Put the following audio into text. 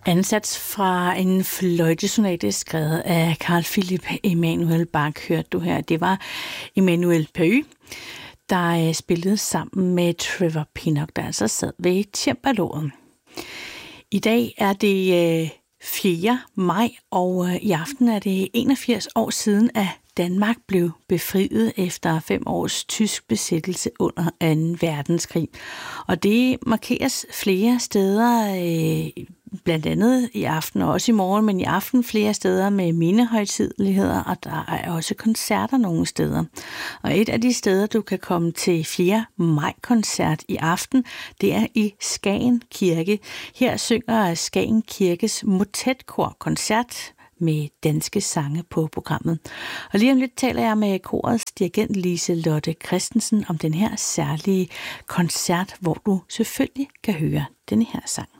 Ansats fra en fløjtesonate skrevet af Carl Philipp Emanuel Bach, hørte du her. Det var Emmanuel Pey, der spillede sammen med Trevor Pinnock, der altså sad ved cembaloen. I dag er det 4. maj, og i aften er det 81 år siden, at Danmark blev befriet efter 5 års tysk besættelse under 2. verdenskrig. Og det markeres flere steder, blandt andet i aften og også i morgen, men i aften flere steder med mindehøjtideligheder, og der er også koncerter nogle steder. Og et af de steder, du kan komme til 4. maj-koncert i aften, det er i Skagen Kirke. Her synger Skagen Kirkes motetkor-koncert med danske sange på programmet. Og lige om lidt taler jeg med korets dirigent Lise Lotte Christensen om den her særlige koncert, hvor du selvfølgelig kan høre denne her sang.